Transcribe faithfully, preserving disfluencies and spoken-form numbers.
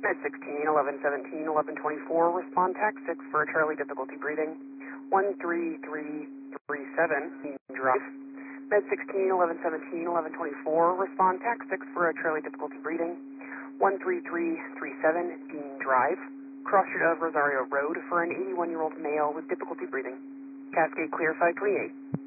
Med sixteen, eleven seventeen, eleven twenty-four, respond tax six for a Charlie difficulty breathing. one three three three seven, Dean Drive. Med sixteen, eleven seventeen, eleven twenty-four, respond tax six for a Charlie difficulty breathing. one three three three seven, Dean Drive. Cross street of Rosario Road for an eighty-one-year-old male with difficulty breathing. Cascade clear five twenty-eight.